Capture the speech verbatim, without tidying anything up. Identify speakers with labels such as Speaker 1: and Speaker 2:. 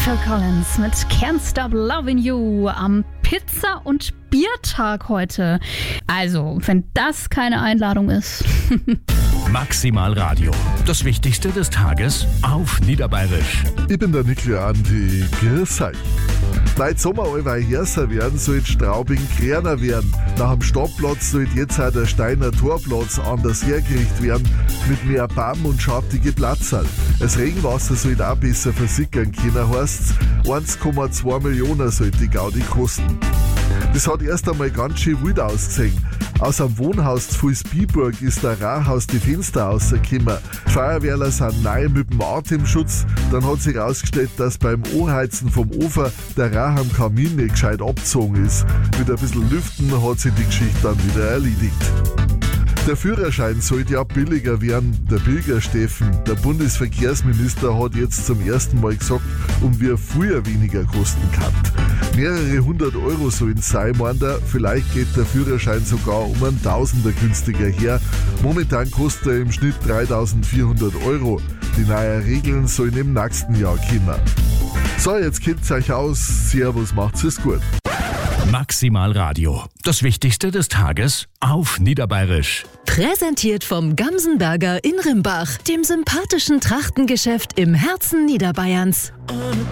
Speaker 1: Phil Collins mit Can't Stop Loving You am Pizza- und Biertag heute. Also, wenn das keine Einladung ist.
Speaker 2: Maximal Radio. Das Wichtigste des Tages auf Niederbayerisch.
Speaker 3: Ich bin der Nikli Andi. Grüß euch. Weil die Sommer allweil härter werden, soll Straubing kleiner werden. Nach dem Stadtplatz soll jetzt auch der Steiner Torplatz anders hergerichtet werden, mit mehr Baum und schattige Platzerl. Das Regenwasser soll auch besser versickern können, heißt's. eins Komma zwei Millionen soll die Gaudi kosten. Das hat erst einmal ganz schön wild ausgesehen. Aus einem Wohnhaus zu Vilsbiburg ist der Rauhaus die Fenster rausgekommen. Die Feuerwehrler sind neu mit dem Atemschutz. Dann hat sich herausgestellt, dass beim Anheizen vom Ofen der Rauch am Kamin nicht gescheit abgezogen ist. Mit ein bisschen Lüften hat sich die Geschichte dann wieder erledigt. Der Führerschein sollte ja billiger werden. Der Pilger Steffen, der Bundesverkehrsminister, hat jetzt zum ersten Mal gesagt, um wie er früher weniger kosten kann. Mehrere hundert Euro sollen es sein, meint er. Vielleicht geht der Führerschein sogar um einen Tausender günstiger her. Momentan kostet er im Schnitt dreitausendvierhundert Euro. Die neuen Regeln sollen im nächsten Jahr kommen. So, jetzt kennt ihr euch aus. Servus, macht's es gut.
Speaker 2: Maximal Radio. Das Wichtigste des Tages auf Niederbayerisch.
Speaker 4: Präsentiert vom Gamsenberger in Rimbach, dem sympathischen Trachtengeschäft im Herzen Niederbayerns.